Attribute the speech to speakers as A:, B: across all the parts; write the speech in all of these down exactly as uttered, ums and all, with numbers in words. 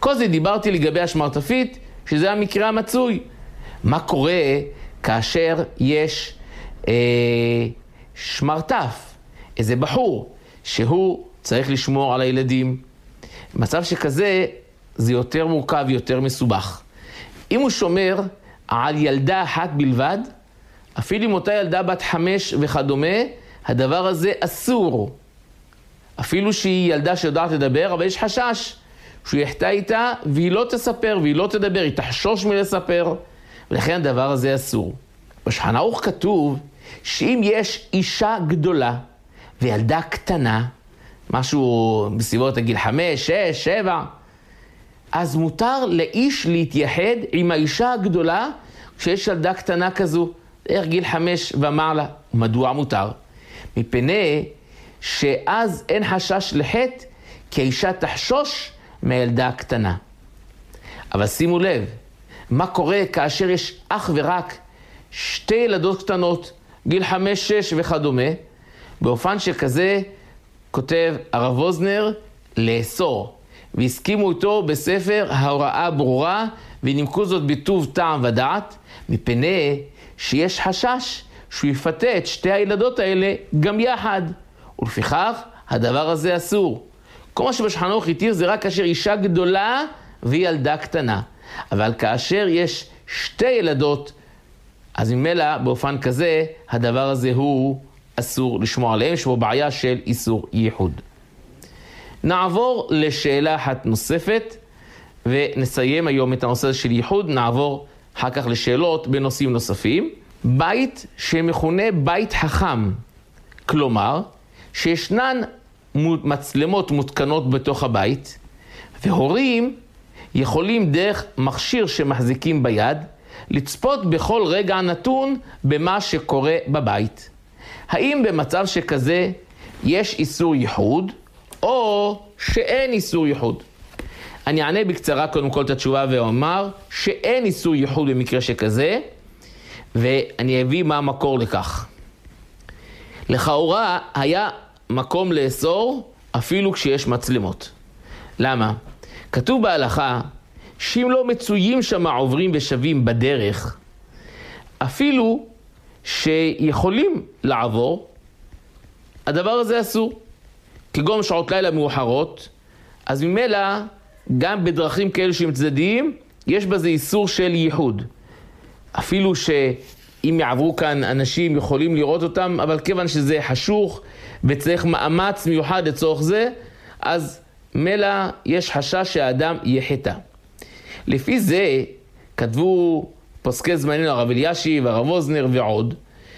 A: כל זה דיברתי לגבי השמרטפית, שזה המקרה המצוי. מה קורה כאשר יש אה, שמרטף, איזה בחור, שהוא צריך לשמור על הילדים? במצב שכזה זה יותר מורכב, יותר מסובך. אם הוא שומר על ילדה אחת בלבד, אפילו אם אותה ילדה בת חמש וכדומה, הדבר הזה אסור. אפילו שהיא ילדה שיודעת לדבר, אבל יש חשש שהוא יחטא איתה והיא לא תספר והיא לא תדבר, היא תחשוש מלספר, ולכן הדבר הזה אסור. בשולחן ערוך כתוב שאם יש אישה גדולה וילדה קטנה, משהו בסביבות הגיל חמש, שש, שבע, אז מותר לאיש להתייחד עם האישה הגדולה כשיש ילדה קטנה כזו, איך גיל חמש ומעלה. מדוע מותר? מפני שאז אין חשש לחטא, כי האישה תחשוש מהילדה הקטנה. אבל שימו לב, מה קורה כאשר יש אך ורק שתי ילדות קטנות, גיל חמש, שש וכדומה, באופן שכזה כותב הרב ווזנר לאסור, והסכימו איתו בספר ההוראה ברורה, ונימקו זאת בטוב טעם ודעת, מפני שיש חשש שהוא יפתה את שתי הילדות האלה גם יחד, ולפיכך הדבר הזה אסור. כל מה שבשולחן ערוך התיר זה רק כאשר אישה גדולה וילדה קטנה, אבל כאשר יש שתי ילדות, אז ממילא באופן כזה הדבר הזה הוא אסור לשמור עליהם, שבו בעיה של איסור ייחוד. נעבור לשאלה אחת נוספת, ונסיים היום את הנושא של ייחוד, נעבור אחר כך לשאלות בנושאים נוספים. בית שמכונה בית חכם, כלומר שישנן מצלמות מותקנות בתוך הבית, והורים יכולים דרך מכשיר שמחזיקים ביד, לצפות בכל רגע נתון במה שקורה בבית. האם במצב שכזה יש איסור ייחוד, או שאין איסור ייחוד? אני אענה בקצרה קודם כל את התשובה ואומר שאין איסור ייחוד במקרה שכזה, ואני אביא מה המקור לכך. לכאורה היה מקום לאסור אפילו כשיש מצלמות. למה? כתוב בהלכה שאם לא מצויים שם עוברים ושבים בדרך, אפילו שיכולים לעבור, הדבר הזה אסור. כגון שעות לילה מאוחרות, אז ממילא גם בדרכים כאלה שהם צדדיים, יש בזה איסור של ייחוד. אפילו שאם יעברו כאן אנשים יכולים לראות אותם, אבל כיוון שזה חשוך וצריך מאמץ מיוחד לצורך זה, אז מילא יש חשש שהאדם יחטא. לפי זה כתבו פוסקי זמננו הרב אלישיב, הרב ווזנר ועוד,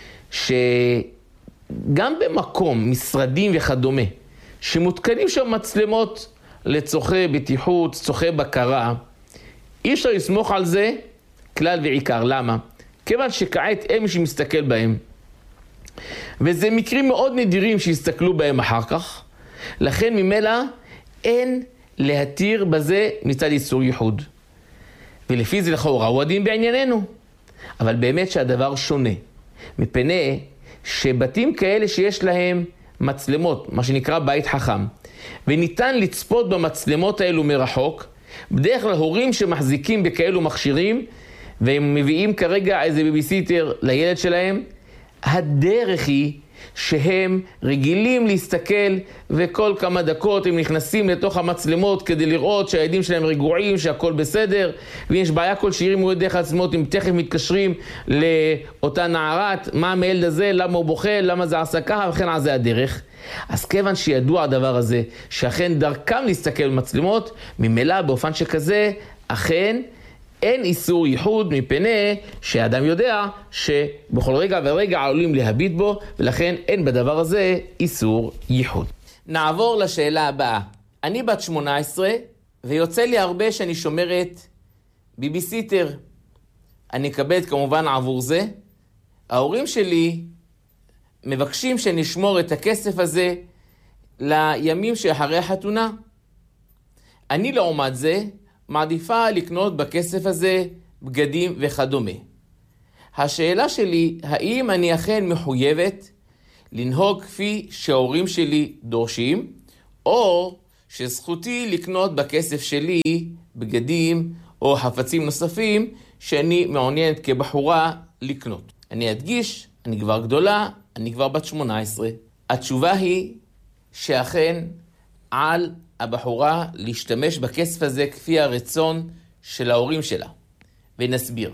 A: שגם במקום, משרדים וכדומה, שמותקנים שם מצלמות לצורכי בטיחות, צורכי בקרה, אי אפשר לסמוך על זה כלל ועיקר. למה? כיוון שכעת אין מי שמסתכל בהם, וזה מקרים מאוד נדירים שיסתכלו בהם אחר כך, לכן ממילא אין להתיר בזה מצד איסור ייחוד. ולפי זה לכאורה הוא הדין בענייננו. אבל באמת שהדבר שונה, מפני שבתים כאלה שיש להם מצלמות, מה שנקרא בית חכם, וניתן לצפות במצלמות האלו מרחוק, בדרך כלל הורים שמחזיקים בכאלו מכשירים, והם מביאים כרגע איזה בייביסיטר לילד שלהם, הדרך היא שהם רגילים להסתכל, וכל כמה דקות הם נכנסים לתוך המצלמות כדי לראות שהילדים שלהם רגועים, שהכל בסדר, ואם יש בעיה כל שירים הוא דרך עצמות, הם תכף מתקשרים לאותה נערת, מה המילד הזה, למה הוא בוכה, למה זה עשה ככה, וכן על זה הדרך. אז כיוון שידוע הדבר הזה, שאכן דרכם להסתכל במצלמות, ממילא באופן שכזה, אכן אין איסור ייחוד, מפני שהאדם יודע שבכל רגע ורגע עלולים להביט בו, ולכן אין בדבר הזה איסור ייחוד. נעבור לשאלה הבאה. אני בת שמונה עשרה, ויוצא לי הרבה שאני שומרת בייביסיטר. אני אקבל כמובן עבור זה. ההורים שלי מבקשים שנשמור את הכסף הזה לימים שאחרי החתונה. אני לעומת זה מעדיפה לקנות בכסף הזה בגדים וכדומה. השאלה שלי, האם אני אכן מחויבת לנהוג כפי שההורים שלי דורשים, או שזכותי לקנות בכסף שלי בגדים או חפצים נוספים שאני מעוניינת כבחורה לקנות. אני אדגיש, אני כבר גדולה, אני כבר בת שמונה עשרה. התשובה היא שאכן על הבחורה להשתמש בכסף הזה כפי הרצון של ההורים שלה. ונסביר.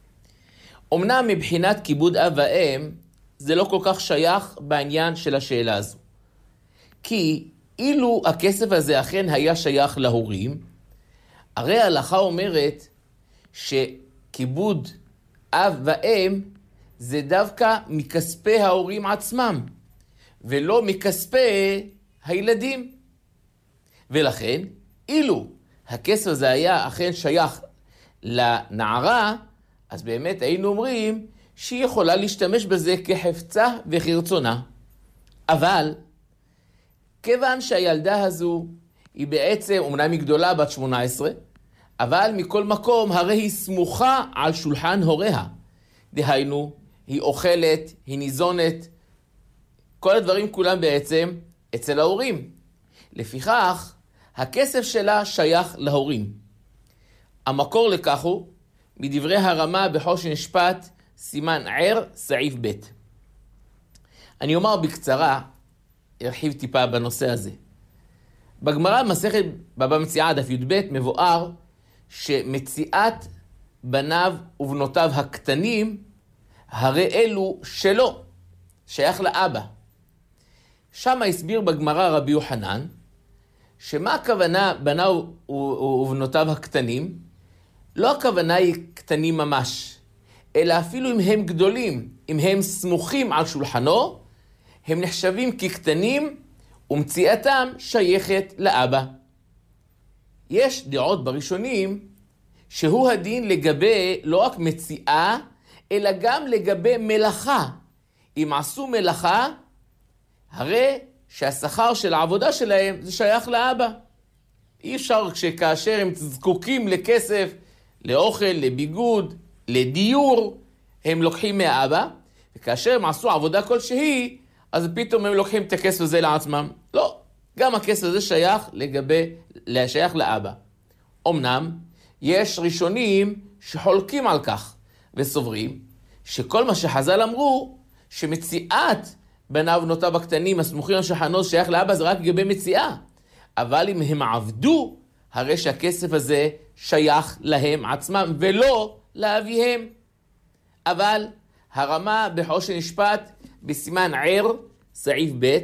A: אמנם מבחינת כיבוד אב ואם, זה לא כל כך שייך בעניין של השאלה הזו. כי אילו הכסף הזה אכן היה שייך להורים, הרי ההלכה אומרת שכיבוד אב ואם זה דווקא מכספי ההורים עצמם, ולא מכספי הילדים. ולכן, אילו הכסף הזה היה אכן שייך לנערה, אז באמת היינו אומרים שהיא יכולה להשתמש בזה כחפצה וכרצונה. אבל, כיוון שהילדה הזו היא בעצם, אומנם היא גדולה בת שמונה עשרה, אבל מכל מקום הרי היא סמוכה על שולחן הוריה. דהיינו, היא אוכלת, היא ניזונת, כל הדברים כולם בעצם אצל ההורים. לפיכך, הכסף שלה שייך להורים. המקור לכך הוא מדברי הרמה בחושן משפט, סימן ער, סעיף ב'. אני אומר בקצרה, ארחיב טיפה בנושא הזה. בגמרא מסכת בבא מציעא דף י"ב מבואר שמציאת בניו ובנותיו הקטנים, הרי אלו שלו, שייך לאבא. שם הסביר בגמרא רבי יוחנן, שמה הכוונה בניו ובנותיו הקטנים? לא הכוונה היא קטנים ממש, אלא אפילו אם הם גדולים, אם הם סמוכים על שולחנו, הם נחשבים כקטנים, ומציאתם שייכת לאבא. יש דעות בראשונים שהוא הדין לגבי לא רק מציאה, אלא גם לגבי מלאכה. אם עשו מלאכה, הרי שהשכר של העבודה שלהם זה שייך לאבא. אי אפשר שכאשר הם זקוקים לכסף, לאוכל, לביגוד, לדיור, הם לוקחים מהאבא, וכאשר הם עשו עבודה כלשהי, אז פתאום הם לוקחים את הכסף הזה לעצמם. לא, גם הכסף הזה שייך לגבי, שייך לאבא. אמנם, יש ראשונים שחולקים על כך, וסוברים שכל מה שחז"ל אמרו, שמציאת בניו ובנותיו הקטנים הסמוכים על שולחנו שייך לאבא, זה רק לגבי מציאה. אבל אם הם עבדו, הרי שהכסף הזה שייך להם עצמם, ולא לאביהם. אבל הרמה בחושן משפט, בסימן ער, סעיף ב',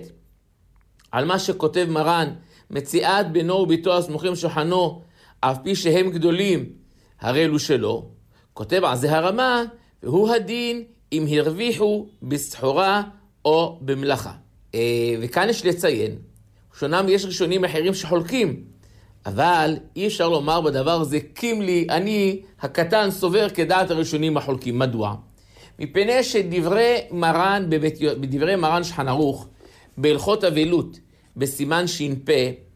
A: על מה שכותב מרן, מציאת בנו וביתו הסמוכים על שולחנו, אף פי שהם גדולים, הרי אלו שלו, כותב על זה הרמה, והוא הדין אם הרוויחו בסחורה או במלאכה. וכאן יש לציין, שונם יש ראשונים אחרים שחולקים, אבל אי אפשר לומר בדבר הזה, קימלי, אני הקטן סובר כדעת הראשונים החולקים. מדוע? מפני שדברי מרן, בבית, בדברי מרן שולחן ערוך, בהלכות אבלות, בסימן ש"פ,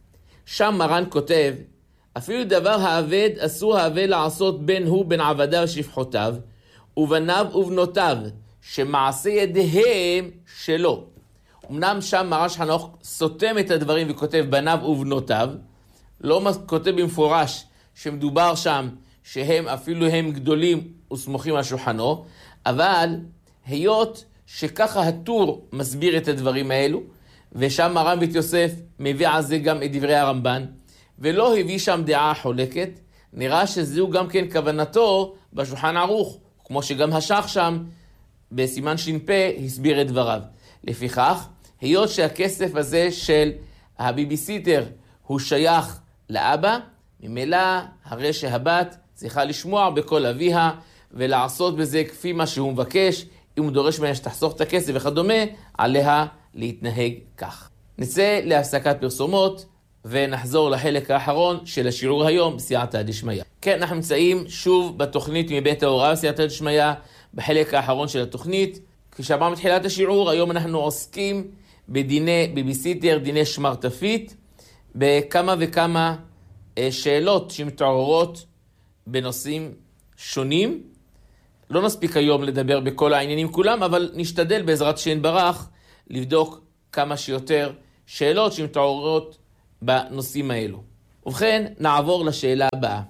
A: שם מרן כותב, אפילו דבר האבד אסור האבד לעשות בין הוא בין עבדיו ושפחותיו, ובניו ובנותיו, שמעשה ידיהם שלו. אמנם שם מרן שולחן ערוך סותם את הדברים וכותב בניו ובנותיו, לא כותב במפורש שמדובר שם שהם אפילו הם גדולים וסמוכים על שולחנו, אבל היות שככה הטור מסביר את הדברים האלו, ושם הרב בית יוסף מביא על זה גם את דברי הרמב"ן, ולא הביא שם דעה חולקת, נראה שזהו גם כן כוונתו בשולחן ערוך, כמו שגם השח שם בסימן ש"פ הסביר את דבריו. לפיכך, היות שהכסף הזה של הביביסיטר הוא שייך לאבא, ממילא הרי שהבת צריכה לשמוע בכל אביה ולעשות בזה כפי מה שהוא מבקש, אם הוא דורש ממנה שתחסוך את הכסף וכדומה, עליה להתנהג כך. נצא להפסקת פרסומות ונחזור לחלק האחרון של השיעור היום בסייעתא דשמיא. כן, אנחנו נמצאים שוב בתוכנית מבית ההוראה בסייעתא דשמיא, בחלק האחרון של התוכנית. כפי שאמרנו בתחילת השיעור, היום אנחנו עוסקים בדיני ביביסיטר, דיני שמרטפית, בכמה וכמה שאלות שמתעוררות בנושאים שונים. לא נספיק היום לדבר בכל העניינים כולם, אבל נשתדל בעזרת שם ברך לבדוק כמה שיותר שאלות שמתעוררות בנושאים האלו. ובכן, נעבור לשאלה הבאה.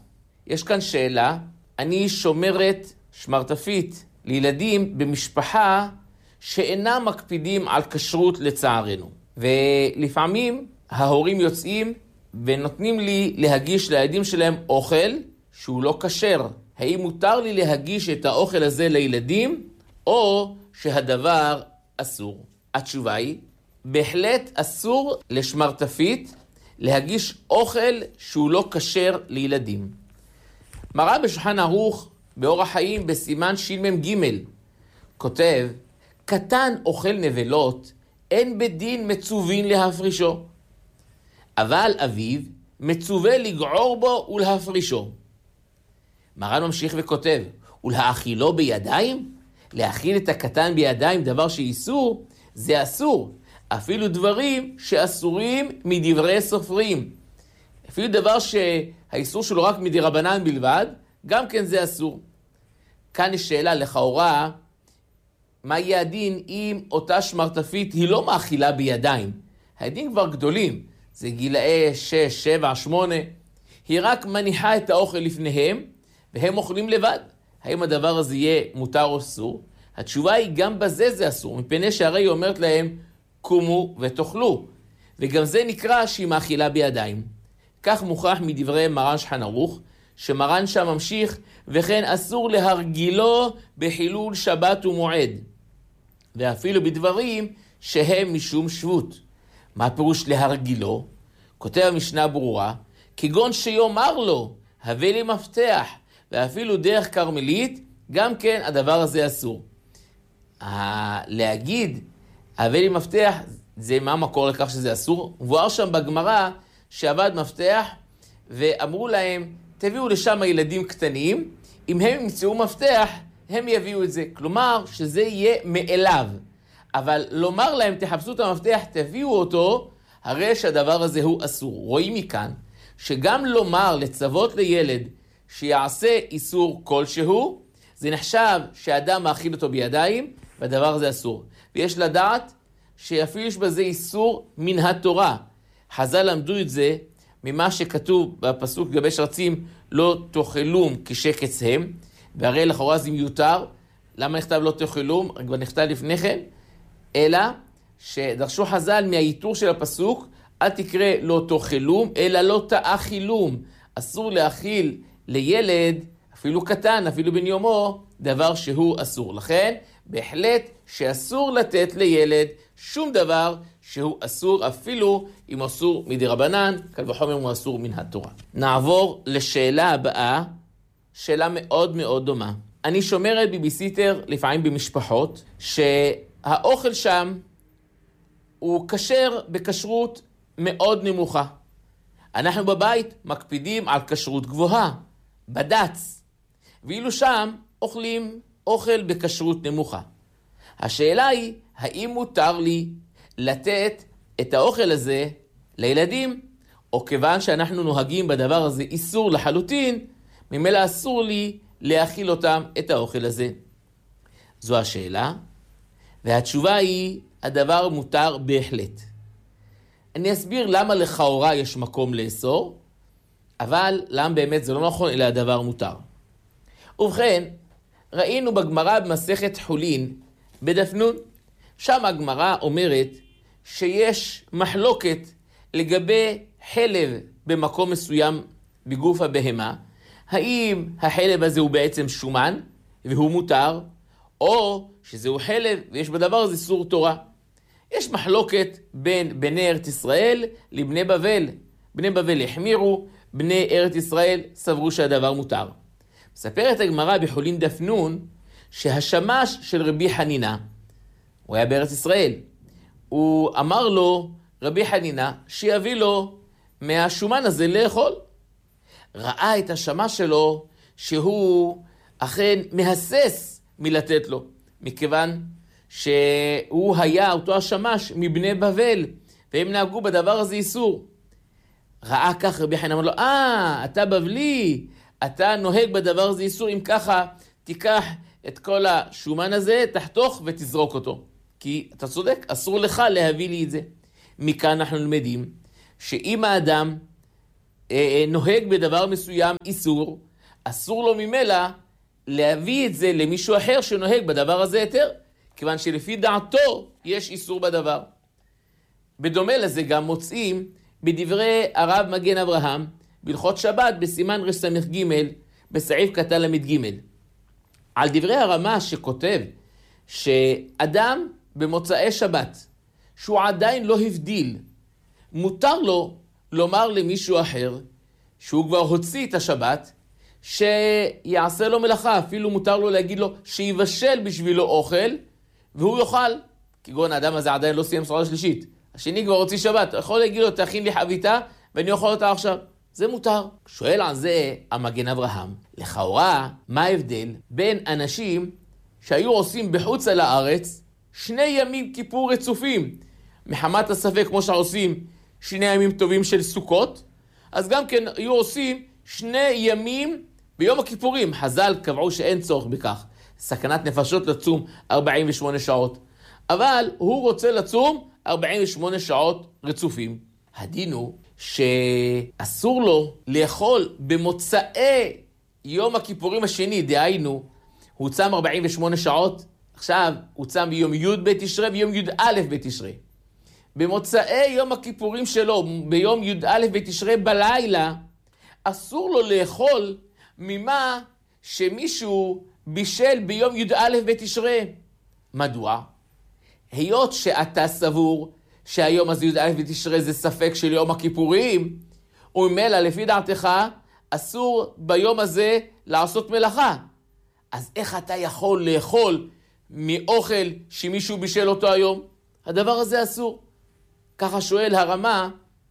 A: יש כאן שאלה, אני שומרת שמרטפית לילדים במשפחה שאינם מקפידים על כשרות לצערנו. ולפעמים ההורים יוצאים ונותנים לי להגיש לילדים שלהם אוכל שהוא לא כשר. האם מותר לי להגיש את האוכל הזה לילדים או שהדבר אסור? התשובה היא, בהחלט אסור לשמרטפית להגיש אוכל שהוא לא כשר לילדים. מרן בשולחן ערוך באורח חיים בסימן שמ"ג כותב, קטן אוכל נבלות, אין בדין מצווין להפרישו. אבל אביו מצווה לגעור בו ולהפרישו. מרן ממשיך וכותב, ולהאכילו בידיים? להאכיל את הקטן בידיים דבר שאיסור? זה אסור. אפילו דברים שאסורים מדברי סופרים. אפילו דבר שהאיסור שלו רק מדרבנן בלבד, גם כן זה אסור. כאן יש שאלה לכאורה, מה יהיה הדין אם אותה שמרטפית היא לא מאכילה בידיים? הדין כבר גדולים, זה גילאי שש, שבע, שמונה. היא רק מניחה את האוכל לפניהם, והם אוכלים לבד. האם הדבר הזה יהיה מותר או אסור? התשובה היא גם בזה זה אסור, מפני שהרי היא אומרת להם, קומו ותאכלו. וגם זה נקרא שהיא מאכילה בידיים. כך מוכח מדברי מרן שולחן ערוך, שמרן שם ממשיך, וכן אסור להרגילו בחילול שבת ומועד. ואפילו בדברים שהם משום שבות. מה הפירוש להרגילו? כותב המשנה ברורה, כגון שיאמר לו, הבא לי מפתח, ואפילו דרך קרמלית, גם כן הדבר הזה אסור. להגיד, הבא לי מפתח, זה מה המקור לכך שזה אסור? מבואר שם בגמרא שעבד מפתח, ואמרו להם, תביאו לשם הילדים קטנים, אם הם ימצאו מפתח, הם יביאו את זה. כלומר, שזה יהיה מאליו. אבל לומר להם, תחפשו את המפתח, תביאו אותו, הרי שהדבר הזה הוא אסור. רואים מכאן, שגם לומר, לצוות לילד, שיעשה איסור כלשהו, זה נחשב שאדם מאכיל אותו בידיים, והדבר הזה אסור. ויש לדעת שאפילו יש בזה איסור מן התורה. חז"ל למדו את זה ממה שכתוב בפסוק גבי שרצים, לא תאכלום כשקץ הם, והרי לכאורה זה מיותר. למה נכתב לא תאכלום? כבר נכתב לפני כן. אלא שדרשו חז"ל מהאיתור של הפסוק, אל תקרא לא תאכלום, אלא לא תאכילום. אסור להאכיל לילד, אפילו קטן, אפילו בן יומו, דבר שהוא אסור. לכן, בהחלט שאסור לתת לילד שום דבר שהוא אסור, אפילו אם אסור מדרבנן, קל וחומר הוא אסור מן התורה. נעבור לשאלה הבאה, שאלה מאוד מאוד דומה. אני שומרת ביביסיטר לפעמים במשפחות, שהאוכל שם הוא כשר בכשרות מאוד נמוכה. אנחנו בבית מקפידים על כשרות גבוהה, בד"ץ, ואילו שם אוכלים אוכל בכשרות נמוכה. השאלה היא, האם מותר לי לתת את האוכל הזה לילדים, או כיוון שאנחנו נוהגים בדבר הזה איסור לחלוטין, ממילא אסור לי להאכיל אותם את האוכל הזה. זו השאלה, והתשובה היא, הדבר מותר בהחלט. אני אסביר למה לכאורה יש מקום לאסור, אבל למה באמת זה לא נכון, אלא הדבר מותר. ובכן, ראינו בגמרא במסכת חולין, בדף נון, שם הגמרא אומרת שיש מחלוקת לגבי חלב במקום מסוים בגוף הבהמה, האם החלב הזה הוא בעצם שומן והוא מותר, או שזהו חלב ויש בדבר הזה איסור תורה. יש מחלוקת בין בני ארץ ישראל לבני בבל. בני בבל החמירו, בני ארץ ישראל סברו שהדבר מותר. מספרת הגמרא בחולין דף נון שהשמש של רבי חנינה, הוא היה בארץ ישראל, הוא אמר לו, רבי חנינה, שיביא לו מהשומן הזה לאכול. ראה את השמש שלו שהוא אכן מהסס מלתת לו, מכיוון שהוא היה אותו השמש מבני בבל, והם נהגו בדבר הזה איסור. ראה כך רבי חנינה, אמר לו, אה, אתה בבלי, אתה נוהג בדבר הזה איסור, אם ככה תיקח את כל השומן הזה, תחתוך ותזרוק אותו. כי אתה צודק, אסור לך להביא לי את זה. מכאן אנחנו למדים שאם האדם אה, נוהג בדבר מסוים איסור, אסור לו ממילא להביא את זה למישהו אחר שנוהג בדבר הזה יותר, כיוון שלפי דעתו יש איסור בדבר. בדומה לזה גם מוצאים בדברי הרב מגן אברהם, בהלכות שבת בסימן רס"ג בסעיף קטן למ"ג. על דברי הרמה שכותב שאדם במוצאי שבת, שהוא עדיין לא הבדיל, מותר לו לומר למישהו אחר, שהוא כבר הוציא את השבת, שיעשה לו מלאכה, אפילו מותר לו להגיד לו שיבשל בשבילו אוכל, והוא יאכל. כגון האדם הזה עדיין לא סיים סעודה שלישית. השני כבר הוציא שבת, יכול להגיד לו תכין לי חביתה ואני אוכל אותה עכשיו. זה מותר. שואל על זה המגן אברהם, לכאורה מה ההבדל בין אנשים שהיו עושים בחוץ על הארץ שני ימים כיפור רצופים, מחמת הספק כמו שעושים שני ימים טובים של סוכות, אז גם כן היו עושים שני ימים ביום הכיפורים. חז"ל קבעו שאין צורך בכך, סכנת נפשות לצום ארבעים ושמונה שעות, אבל הוא רוצה לצום ארבעים ושמונה שעות רצופים. הדין הוא שאסור לו לאכול במוצאי יום הכיפורים השני, דהיינו הוא צם ארבעים ושמונה שעות, עכשיו הוא צם ביום י' בתשרי ויום י' א' בתשרי. במוצאי יום הכיפורים שלו, ביום י' א' בתשרי בלילה, אסור לו לאכול ממה שמישהו בישל ביום י' א' בתשרי. מדוע? היות שאתה סבור שהיום הזה י' א' בתשרי זה ספק של יום הכיפורים, וממילא לפי דעתך אסור ביום הזה לעשות מלאכה. אז איך אתה יכול לאכול מאוכל שמישהו בישל אותו היום? הדבר הזה אסור. ככה שואל הרמה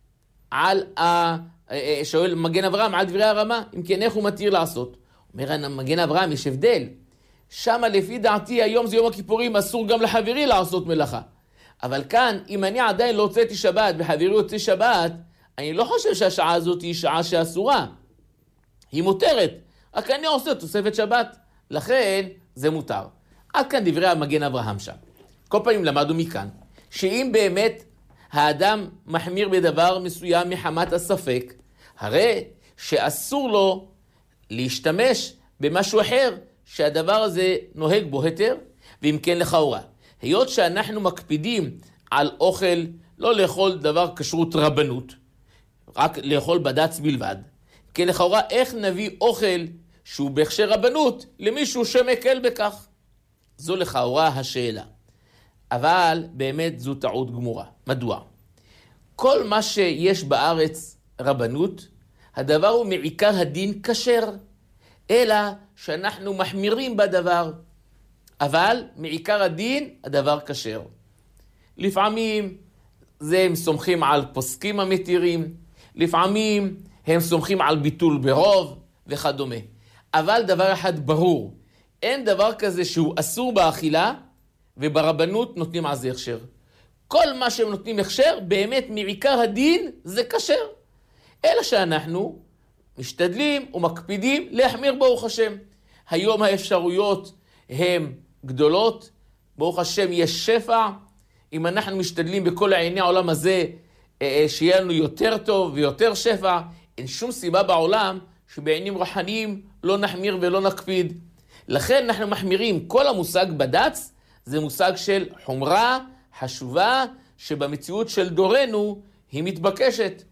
A: על ה... שואל מגן אברהם על דברי הרמה, אם כן איך הוא מתיר לעשות? אומר מגן אברהם, יש הבדל. שמה לפי דעתי היום זה יום הכיפורים, אסור גם לחברי לעשות מלאכה. אבל כאן, אם אני עדיין לא הוצאתי שבת וחברי הוציא שבת, אני לא חושב שהשעה הזאת היא שעה שאסורה. היא מותרת, רק אני עושה תוספת שבת. לכן זה מותר. עד כאן דברי המגן אברהם שם. כל פעמים למדנו מכאן, שאם באמת האדם מחמיר בדבר מסוים מחמת הספק, הרי שאסור לו להשתמש במשהו אחר שהדבר הזה נוהג בו היתר, ואם כן לכאורה. היות שאנחנו מקפידים על אוכל, לא לאכול דבר כשרות רבנות, רק לאכול בד"ץ בלבד, כן לכאורה איך נביא אוכל שהוא בהכשר רבנות למישהו שמקל בכך? זו לכאורה השאלה. אבל באמת זו טעות גמורה. מדוע? כל מה שיש בארץ רבנות, הדבר הוא מעיקר הדין כשר, אלא שאנחנו מחמירים בדבר, אבל מעיקר הדין הדבר כשר. לפעמים זה הם סומכים על פוסקים המתירים, לפעמים הם סומכים על ביטול ברוב וכדומה. אבל דבר אחד ברור, אין דבר כזה שהוא אסור באכילה, וברבנות נותנים על זה הכשר. כל מה שהם נותנים הכשר, באמת מעיקר הדין זה כשר. אלא שאנחנו משתדלים ומקפידים להחמיר ברוך השם. היום האפשרויות הן גדולות, ברוך השם יש שפע. אם אנחנו משתדלים בכל העיני העולם הזה, שיהיה לנו יותר טוב ויותר שפע, אין שום סיבה בעולם שבעינים רוחניים לא נחמיר ולא נקפיד. לכן אנחנו מחמירים. כל המושג בד"ץ זה מושג של חומרה חשובה, שבמציאות של דורנו היא מתבקשת.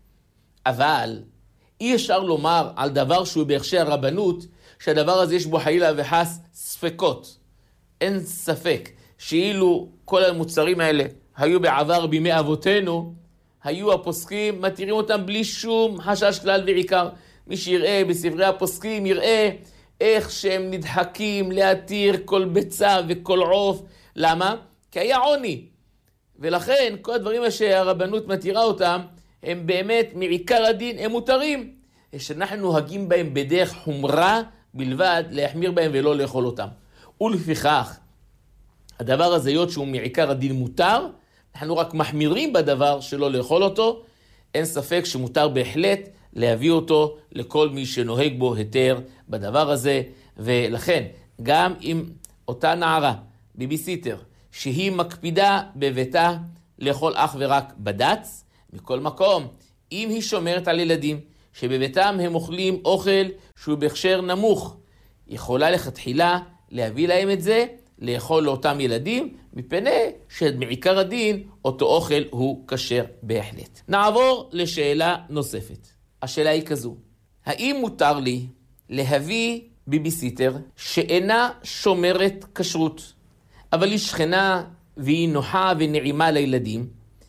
A: אבל אי אפשר לומר על דבר שהוא בהכשר הרבנות, שהדבר הזה יש בו חלילה וחס ספקות. אין ספק שאילו כל המוצרים האלה היו בעבר בימי אבותינו, היו הפוסקים מתירים אותם בלי שום חשש כלל ועיקר. מי שיראה בספרי הפוסקים יראה איך שהם נדחקים להתיר כל ביצה וכל עוף. למה? כי היה עוני. ולכן כל הדברים שהרבנות מתירה אותם, הם באמת מעיקר הדין, הם מותרים. שאנחנו נוהגים בהם בדרך חומרה בלבד, להחמיר בהם ולא לאכול אותם. ולפיכך, הדבר הזה להיות שהוא מעיקר הדין מותר, אנחנו רק מחמירים בדבר שלא לאכול אותו, אין ספק שמותר בהחלט להביא אותו לכל מי שנוהג בו היתר בדבר הזה. ולכן, גם אם אותה נערה, ביביסיטר, שהיא מקפידה בביתה לאכול אך ורק בד"ץ, מכל מקום, אם היא שומרת על ילדים שבביתם הם אוכלים אוכל שהוא בהכשר נמוך, יכולה לכתחילה להביא להם את זה, לאכול לאותם ילדים, מפני שבעיקר הדין אותו אוכל הוא כשר בהחלט. נעבור לשאלה נוספת. השאלה היא כזו, האם מותר לי להביא ביביסיטר שאינה שומרת כשרות, אבל היא שכנה והיא נוחה ונעימה לילדים,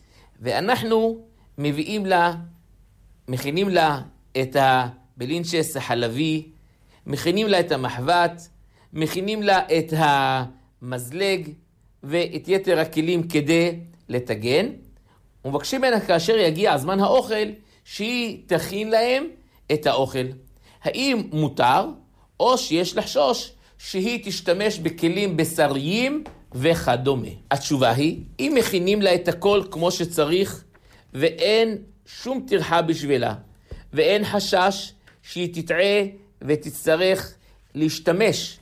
A: ואנחנו מביאים לה, מכינים לה את הבלינצ'ס החלבי, מכינים לה את המחבת, מכינים לה את המזלג ואת יתר הכלים כדי לתגן, ומבקשים ממנה כאשר יגיע הזמן האוכל שהיא תכין להם את האוכל. האם מותר או שיש לחשוש שהיא תשתמש בכלים בשריים וכדומה? התשובה היא, אם מכינים לה את הכל כמו שצריך ואין שום טרחה בשבילה ואין חשש שהיא תטעה ותצטרך להשתמש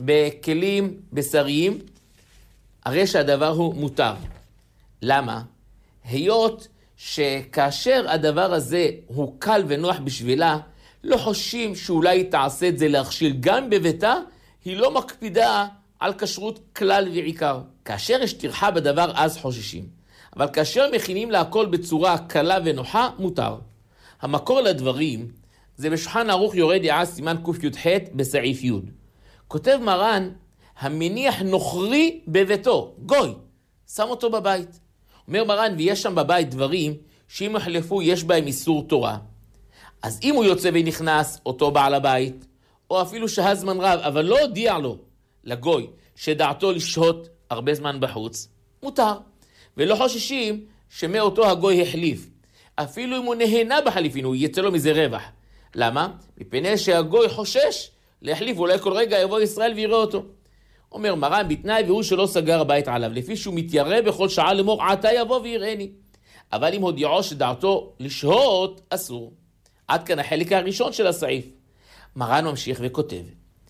A: בכלים בשריים, הרי שהדבר הוא מותר. למה? היות שכאשר הדבר הזה הוא קל ונוח בשבילה, לא חושבים שאולי היא תעשה את זה להכשיל גם בביתה, היא לא מקפידה על כשרות כלל ועיקר. כאשר יש טרחה בדבר אז חוששים. אבל כאשר מכינים לה הכל בצורה קלה ונוחה, מותר. המקור לדברים זה בשולחן ערוך יורה דעה סימן קי"ח בסעיף י'. כותב מרן, המניח נוכרי בביתו, גוי, שם אותו בבית. אומר מרן, ויש שם בבית דברים שאם יחלפו יש בהם איסור תורה. אז אם הוא יוצא ונכנס, אותו בעל הבית, או אפילו שהה זמן רב, אבל לא הודיע לו, לגוי, שדעתו לשהות הרבה זמן בחוץ, מותר. ולא חוששים שמאותו הגוי החליף. אפילו אם הוא נהנה בחליפין, הוא יצא לו מזה רווח. למה? מפני שהגוי חושש להחליף, אולי כל רגע יבוא ישראל ויראה אותו. אומר מרן, בתנאי והוא שלא סגר הבית עליו, לפי שהוא מתיירא בכל שעה לאמור, עתה יבוא ויראני. אבל אם הודיעו שדעתו לשהות, אסור. עד כאן החלק הראשון של הסעיף. מרן ממשיך וכותב,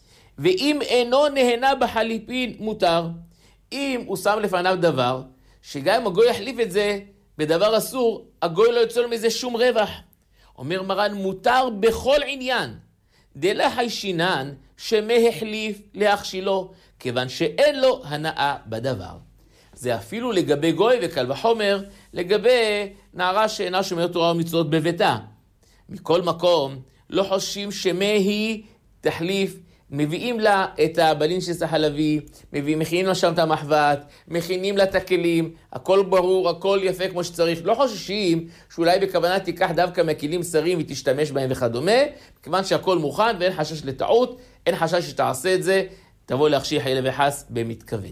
A: ואם אינו נהנה בחליפין, מותר. אם הוא שם לפניו דבר, שגם אם הגוי יחליף את זה בדבר אסור, הגוי לא יוצא לו מזה שום רווח. אומר מרן, מותר בכל עניין. דלחי שינן שמה החליף להכשילו, כיוון שאין לו הנאה בדבר. זה אפילו לגבי גוי וקל וחומר, לגבי נערה שאינה שומרת תורה ומצוות בביתה. מכל מקום, לא חושבים שמה היא תחליף, מביאים לה את הבלינצ'ס החלבי, מביאים, מכינים לה שם את המחבת, מכינים לה את הכלים, הכל ברור, הכל יפה כמו שצריך. לא חוששים שאולי בכוונה תיקח דווקא מהכלים שרים ותשתמש בהם וכדומה, כיוון שהכל מוכן ואין חשש לטעות, אין חשש שתעשה את זה, תבוא להכשיר חלילה וחס במתכוון.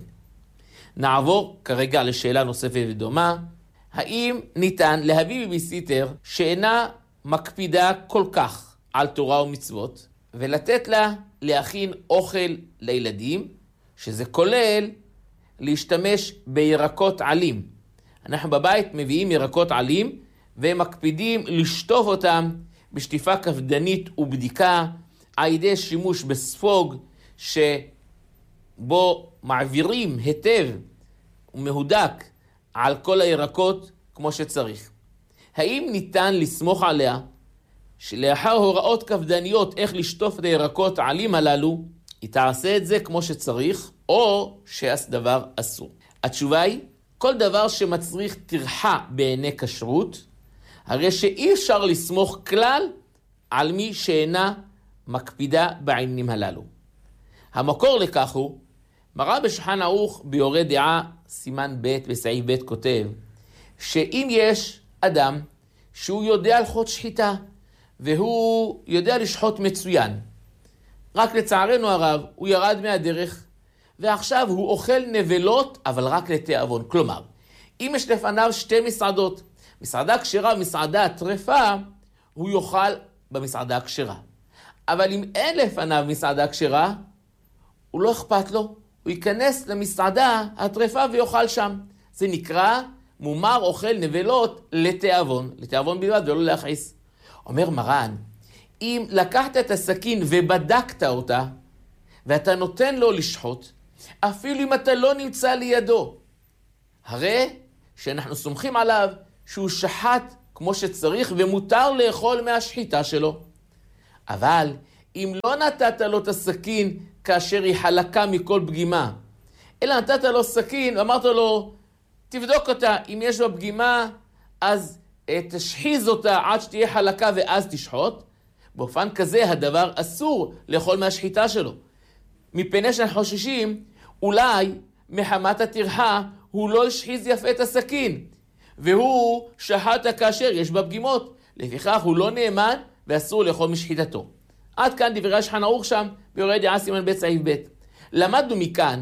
A: נעבור כרגע לשאלה נוספת ודומה, האם ניתן להביא ביביסיטר שאינה מקפידה כל כך על תורה ומצוות, ולתת לה להכין אוכל לילדים, שזה כולל להשתמש בירקות עלים. אנחנו בבית מביאים ירקות עלים, ומקפידים לשטוף אותם בשטיפה קפדנית ובדיקה, על ידי שימוש בספוג, שבו מעבירים היטב ומהודק על כל הירקות כמו שצריך. האם ניתן לסמוך עליה שלאחר הוראות קפדניות איך לשטוף את הירקות העלים הללו, היא תעשה את זה כמו שצריך, או שעש דבר אסור? התשובה היא, כל דבר שמצריך טרחה בעיני כשרות, הרי שאי אפשר לסמוך כלל על מי שאינה מקפידה בעניינים הללו. המקור לכך הוא, מרן בשולחן ערוך ביורה דעה סימן ב' בסעיף ב' כותב, שאם יש אדם שהוא יודע הלכות שחיטה, והוא יודע לשחוט מצוין, רק לצערנו הרב הוא ירד מהדרך, ועכשיו הוא אוכל נבלות, אבל רק לתיאבון. כלומר, אם יש לפניו שתי מסעדות, מסעדה כשרה ומסעדה טרפה, הוא יאכל במסעדה כשרה. אבל אם אין לפניו מסעדה כשרה, הוא לא אכפת לו, הוא ייכנס למסעדה הטרפה ויאכל שם. זה נקרא מומר אוכל נבלות לתיאבון, לתיאבון בלבד ולא להכעיס. אומר מרן, אם לקחת את הסכין ובדקת אותה, ואתה נותן לו לשחוט, אפילו אם אתה לא נמצא לידו, הרי שאנחנו סומכים עליו שהוא שחט כמו שצריך ומותר לאכול מהשחיטה שלו. אבל אם לא נתת לו את הסכין כאשר היא חלקה מכל פגימה, אלא נתת לו סכין ואמרת לו, תבדוק אותה, אם יש בה פגימה, אז תשחיז אותה עד שתהיה חלקה ואז תשחוט. באופן כזה הדבר אסור לאכול מהשחיטה שלו. מפני שאנחנו חוששים, אולי מחמת הטרחה הוא לא השחיז יפה את הסכין, והוא שחט כאשר יש בה פגימות. לפיכך הוא לא נאמן ואסור לאכול משחיטתו. עד כאן דברי השולחן ערוך שם, ביורה דעה סימן ב' סעיף ב'. למדנו מכאן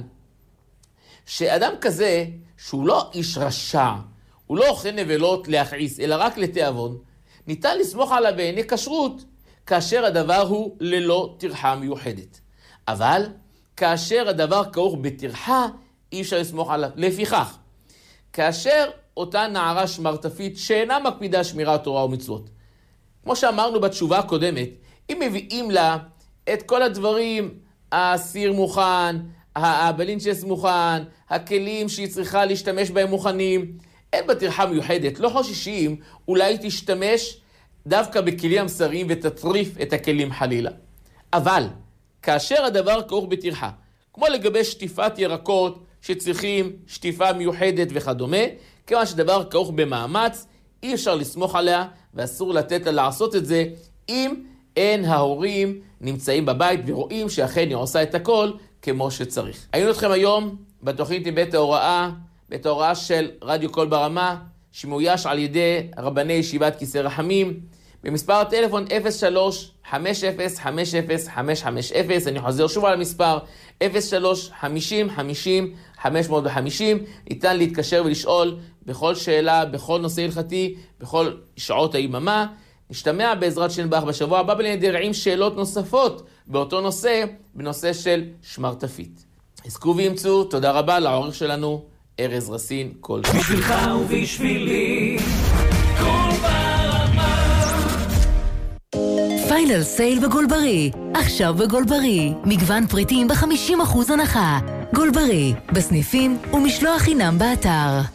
A: שאדם כזה, שהוא לא איש רשע, הוא לא אוכל נבלות להכעיס, אלא רק לתיאבון, ניתן לסמוך עליו בעיני כשרות, כאשר הדבר הוא ללא טרחה מיוחדת. אבל כאשר הדבר כרוך בטרחה, אי אפשר לסמוך עליו. לפיכך, כאשר אותה נערה שמרטפית שאינה מקפידה שמירת תורה ומצוות, כמו שאמרנו בתשובה הקודמת, אם מביאים לה את כל הדברים, הסיר מוכן, הבלינצ'ס מוכן, הכלים שהיא צריכה להשתמש בהם מוכנים, אין בטרחה מיוחדת, לא חוששים, אולי תשתמש דווקא בכלים המסריים ותטריף את הכלים חלילה. אבל כאשר הדבר כרוך בטרחה, כמו לגבי שטיפת ירקות שצריכים שטיפה מיוחדת וכדומה, כיוון שדבר כרוך במאמץ, אי אפשר לסמוך עליה ואסור לתת לה לעשות את זה אם אין ההורים נמצאים בבית ורואים שאכן היא עושה את הכל כמו שצריך. היינו אתכם היום בתוכנית מבית ההוראה, בית ההוראה של רדיו קול ברמה, שמאויש על ידי רבני ישיבת כיסא רחמים, במספר הטלפון אפס שלוש חמש אפס חמש אפס חמש חמש אפס, אני חוזר שוב על המספר אפס שלוש חמישים חמישים חמש מאות וחמישים, ניתן להתקשר ולשאול בכל שאלה, בכל נושא הלכתי, בכל שעות היממה. נשתמע בעזרת שנבח בשבוע הבא בנדר עם שאלות נוספות באותו נושא, בנושא של שמרטפית. עסקו וימצאו, תודה רבה לעורך שלנו, ארז רסין, קול.
B: בשבילך ובשבילי, קול ברמה.
C: פיינל סייל בגולברי, עכשיו בגולברי, מגוון פריטים ב-חמישים אחוז הנחה. גולברי, בסניפים ומשלוח חינם באתר.